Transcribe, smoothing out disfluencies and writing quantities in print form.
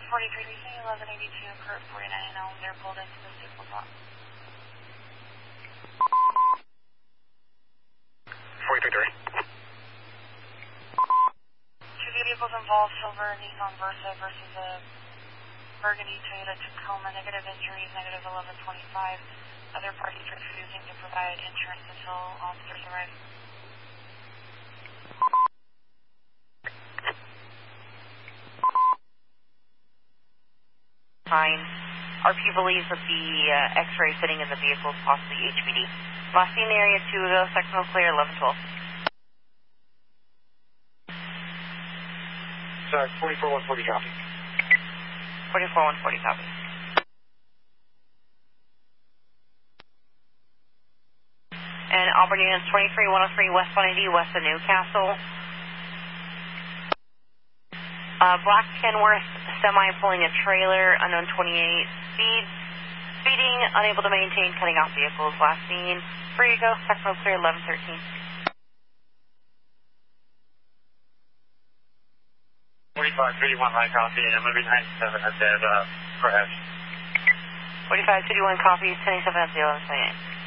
43, 1182, Kurt 49 and Elm, they're pulled into the vehicle block. 43-3. Two vehicles involved, silver Nissan Versa versus a burgundy Toyota Tacoma, negative injuries, negative 1125. Other parties refusing to provide insurance until officers arrive. Fine. RP believes that the X-ray sitting in the vehicle is possibly HPD. Last seen area 2 ago, sectional clear, 1112. Sorry, 44-140 copy. 44-140 copy. And Auburn Units 23-103 West 180 west of Newcastle. Black Kenworth semi pulling a trailer, unknown 28, speeding, unable to maintain, cutting off vehicles. Last seen, free to go, sectional clear, 1113. 45-31 line copy, and I'm moving 97 at that, perhaps. 45-51 copy, 27 at 1128.